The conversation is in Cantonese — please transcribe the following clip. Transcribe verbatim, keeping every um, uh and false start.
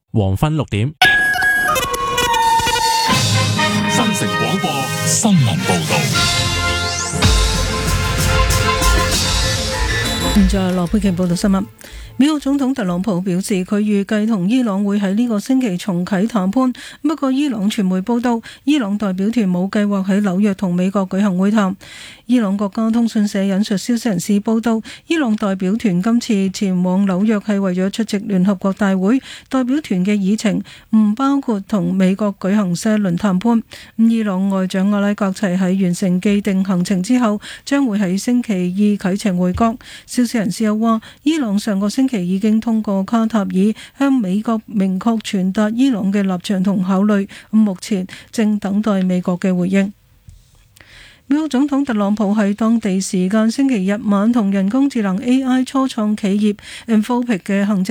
黃昏六點， 新城廣播新聞報道。 現在羅佩琪報道新聞。美國總統特朗普表示，佢預計同伊朗會喺呢個星期重啟談判。不過，伊朗傳媒報道，伊朗代表團冇計劃喺紐約同美國舉行會談。伊朗國家通訊社引述消息人士報道，伊朗代表團今次前往紐約係為咗出席聯合國大會，代表團嘅議程唔包括同美國舉行新一輪談判。伊朗外長阿拉格齊喺完成既定行程之後，將會喺星期二啟程回國。消息人士又話，伊朗上個星期已經通過卡塔爾向美國明確傳達伊朗嘅立場同考慮，目前正等待美國嘅回應。美國總統特朗普喺當地時間星期日晚同人工智能 A I 初創企業 Anthropic 嘅行政